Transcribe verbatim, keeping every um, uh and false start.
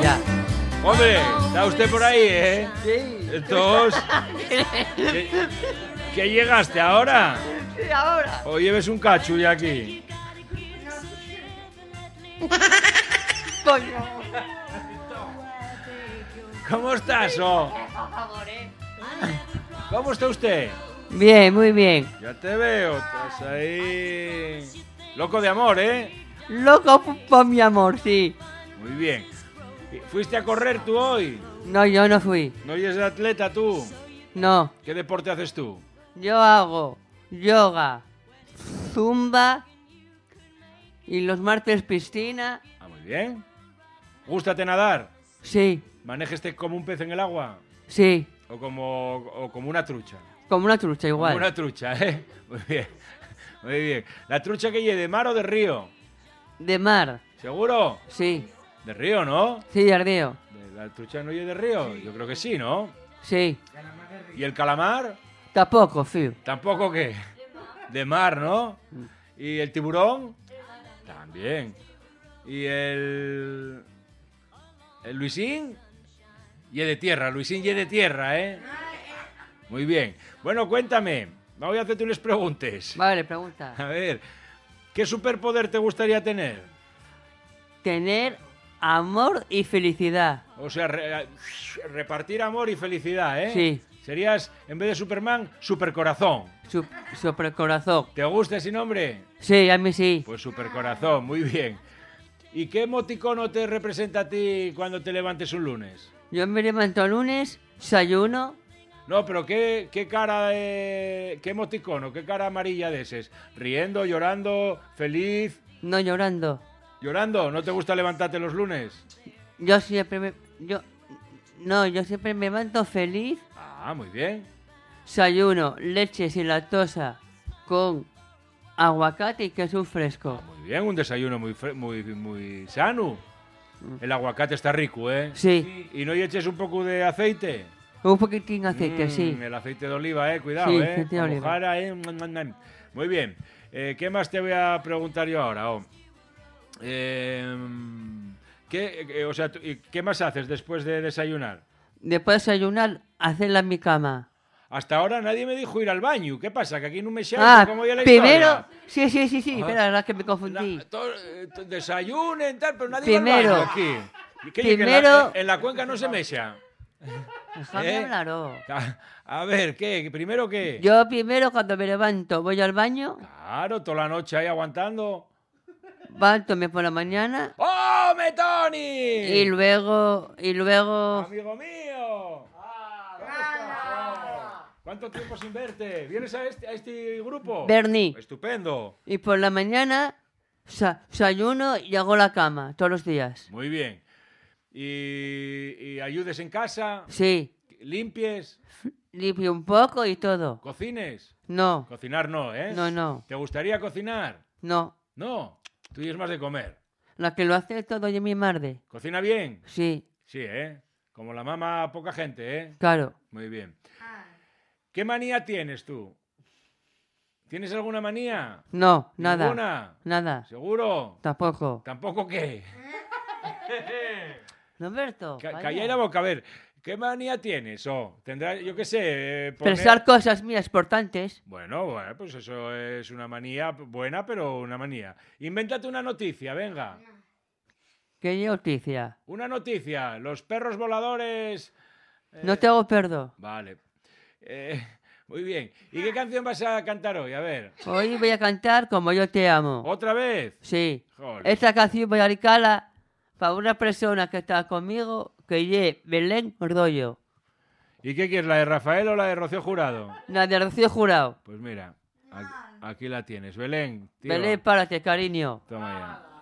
ya. Hombre, está usted por ahí, ¿eh? Sí. Entonces, ¿qué, qué llegaste ahora? Sí, ahora. ¿O lleves un cacho ya aquí? Coño. ¿Cómo estás, oh? ¿Cómo está usted? Bien, muy bien. Ya te veo, estás ahí... Loco de amor, ¿eh? Loco por mi amor, sí. Muy bien. ¿Fuiste a correr tú hoy? No, yo no fui. ¿No eres atleta tú? No. ¿Qué deporte haces tú? Yo hago yoga, zumba y los martes piscina. Ah, muy bien. ¿Gústate nadar? Sí, ¿Manéjate como un pez en el agua? sí. ¿O como, o como una trucha? Como una trucha igual. Como una trucha, ¿eh? Muy bien. Muy bien. ¿La trucha que lleve de mar o de río? De mar. ¿Seguro? Sí. De río, ¿no? Sí, de río. ¿La trucha no lleve de río? Yo creo que sí, ¿no? Sí. ¿Y el calamar? Tampoco, fío. ¿Tampoco qué? De mar, ¿no? ¿Y el tiburón? También. ¿Y el... el Luisín? Y de tierra, Luisín y de tierra, ¿eh? Muy bien. Bueno, cuéntame. Voy a hacerte unas preguntas. Vale, pregunta. A ver, ¿qué superpoder te gustaría tener? Tener amor y felicidad. O sea, re- repartir amor y felicidad, ¿eh? Sí. Serías, en vez de Superman, Supercorazón. Su supercorazón. ¿Te gusta ese nombre? Sí, a mí sí. Pues Supercorazón, muy bien. ¿Y qué emoticono te representa a ti cuando te levantes un lunes? Yo me levanto el lunes, desayuno. No, pero ¿qué, qué cara de... qué emoticono, qué cara amarilla de ese? ¿Riendo, llorando, feliz? No llorando. ¿Llorando? ¿No te gusta levantarte los lunes? Yo siempre me... Yo... No, yo siempre me levanto feliz. Ah, muy bien. Desayuno, leche sin lactosa con aguacate y queso fresco. Muy bien, un desayuno muy, fre- muy, muy sano. El aguacate está rico, ¿eh? Sí, ¿Y no y eches un poco de aceite? un poquitín de aceite, Mm, sí. El aceite de oliva, eh, cuidado, Sí, eh. aceite de Pa' oliva. mojar ahí, mm, mm, mm. Muy bien. Eh, ¿Qué más te voy a preguntar yo ahora? Oh. Eh, ¿qué, eh, o sea, tú- y ¿qué más haces después de desayunar? Después de desayunar, hacerla en mi cama. Hasta ahora nadie me dijo ir al baño. ¿Qué pasa? Que aquí no me llaman. Ah, ¿Cómo ya la primero... historia? Sí, sí, sí, sí. Ah. Espera, la verdad que me confundí. La- to- eh, to- desayunen, tal, pero nadie Primero. va al baño aquí. ¿Y qué, que en la- Primero- en, la cuenca no se mecha. Déjame ¿Eh? hablar, oh. A, a ver, ¿qué? ¿Primero qué? Yo primero cuando me levanto voy al baño, Claro, toda la noche ahí aguantando. levantóme por la mañana ¡Oh, Metoni! y luego... Y luego... ¡Amigo mío! ¿Cómo estás? Oh, ¿cuánto tiempo sin verte? ¿Vienes a este, a este grupo? Bernie. Estupendo. Y por la mañana sa- desayuno y hago la cama todos los días. Muy bien. ¿Y, y ayudes en casa? Sí, ¿Limpies? limpio un poco y todo. ¿Cocines? No, Cocinar no, ¿eh? no, no, ¿Te gustaría cocinar? no. No. Tú eres más de comer. La que lo hace todo es mi madre. ¿Cocina bien? Sí, Sí, ¿eh? Como la mamá, poca gente, ¿eh? claro. Muy bien. ¿Qué manía tienes tú? ¿Tienes alguna manía? No, nada. ¿Ninguna? Nada. ¿Seguro? Tampoco. ¿Tampoco qué? Roberto, Ca- vaya. Calla la boca, a ver. ¿Qué manía tienes? Oh, tendrá, yo qué sé, eh, poner- Pensar cosas mías importantes. Bueno, bueno, pues eso es una manía buena, pero una manía. Invéntate una noticia, venga. ¿Qué noticia? Una noticia. Los perros voladores... eh, No te hago perdo. Vale. Eh, muy bien. ¿Y qué canción vas a cantar hoy? A ver. Hoy voy a cantar Como yo te amo. ¿Otra vez? Sí. Joder. Esta canción voy a dedicarla para una persona que está conmigo, que es Belén Ordollo. ¿Y qué quieres, la de Rafael o la de Rocío Jurado? La de Rocío Jurado. Pues mira, aquí, aquí la tienes. Belén, tío. Belén, párate, cariño. Toma ya.